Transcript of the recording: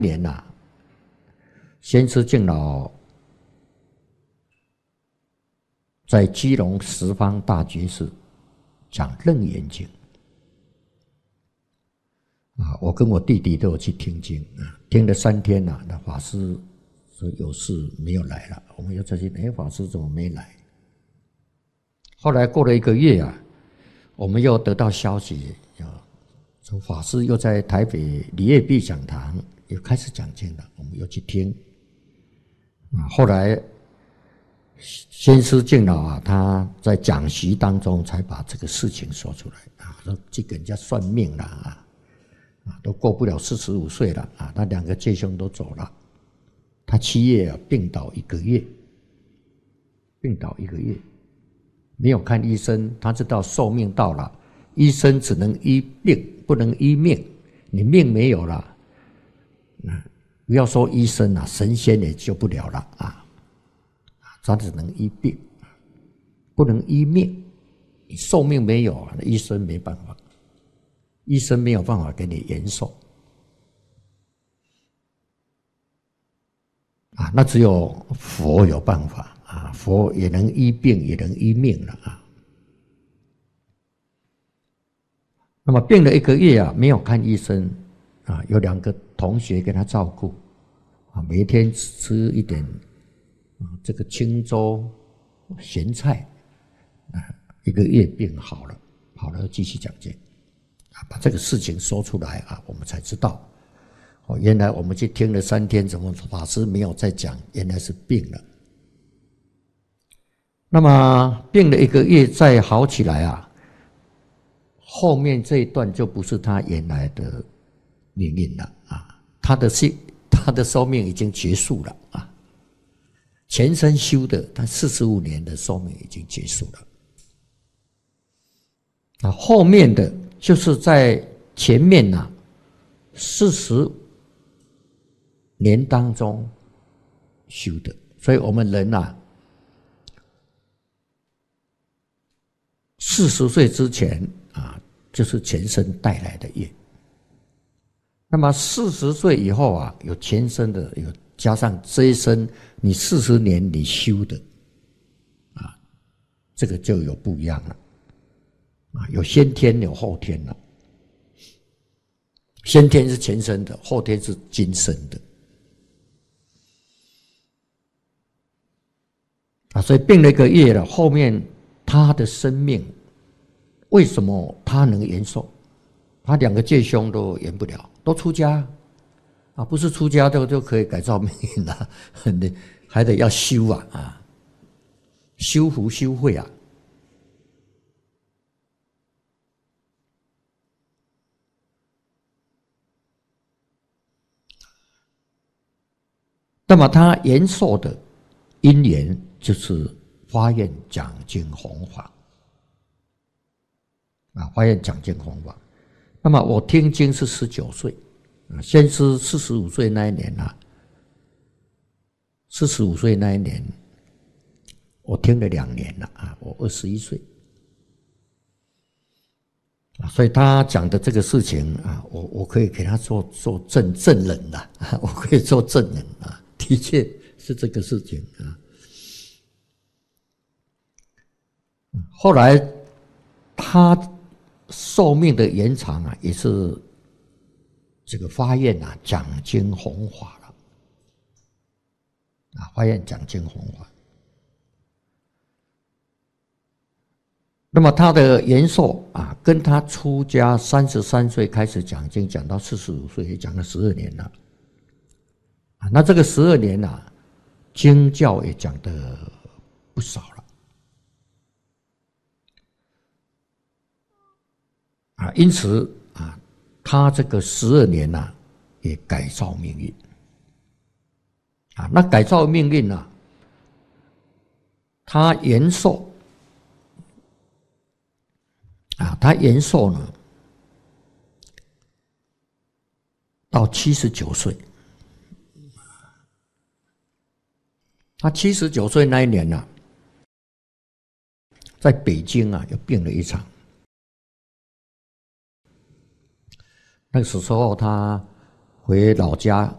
年呐，先师敬老在基隆十方大觉寺讲《楞严经》啊，我跟我弟弟都有去听经啊，听了3天呐，那法师说有事没有来了，我们又再去，法师怎么没来？后来过了1个月啊，我们又得到消息，说法师又在台北礼业毕讲堂又开始讲经了，我们又去听啊。后来先师敬老啊，他在讲席当中才把这个事情说出来啊，说去给人家算命了啊，都过不了45岁了啊，他2个弟兄都走了，他7月啊病倒1个月，没有看医生，他知道寿命到了，医生只能医病，不能医命，你命没有了，不要说医生啊，神仙也救不了了啊，他只能医病，不能医命，你寿命没有，医生没办法，医生没有办法给你延寿啊，那只有佛有办法啊，佛也能医病，也能医命了啊。那么病了1个月啊，没有看医生啊，有2个同学给他照顾啊，每天吃一点这个清粥咸菜啊，1个月病好了继续讲经啊，把这个事情说出来啊，我们才知道哦，原来我们去听了3天，怎么法师没有再讲？原来是病了。那么病了1个月再好起来啊，后面这一段就不是他原来的命运了啊，他的寿命已经结束了啊，前生修的，他45年的寿命已经结束了啊，后面的就是在前面呐40年当中修的，所以我们人呐，40岁之前啊，就是前生带来的业。那么40岁以后啊，有前生的，有加上这一生你40年你修的啊，这个就有不一样了啊，有先天有后天了。先天是前生的，后天是今生的啊，所以病了1个月了，后面他的生命为什么他能延寿？他2个弟兄都延不了，都出家啊，不是出家就可以改造命运了，还得要修啊，修福修慧啊。那么他延寿的因缘就是发愿讲经弘法啊，发愿讲经弘法。那么我听经是19岁，先是45岁那一年啊，45岁那一年，我听了2年了啊，我21岁啊，所以他讲的这个事情啊，我可以给他做证人了啊，我可以做证人啊。的确是这个事情啊。后来他寿命的延长啊，也是这个发愿啊，讲经弘法了啊，发愿讲经弘法。那么他的延寿啊，跟他出家33岁开始讲经，讲到45岁，也讲了12年了。那这个12年啊，经教也讲得不少了啊，因此啊，他这个12年啊，也改造命运啊。那改造命运啊，他延寿啊，他延寿呢到79岁。他79岁那一年呢，在北京啊，又病了1场。那个时候他回老家